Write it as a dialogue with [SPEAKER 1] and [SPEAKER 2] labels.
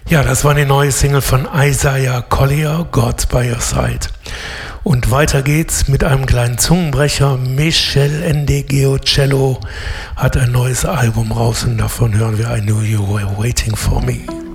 [SPEAKER 1] Ja, das war eine neue Single von Isaiah Collier, God's by Your Side. Und weiter geht's mit einem kleinen Zungenbrecher. Michel Ndegeocello hat ein neues Album raus und davon hören wir I Knew You Were Waiting For Me.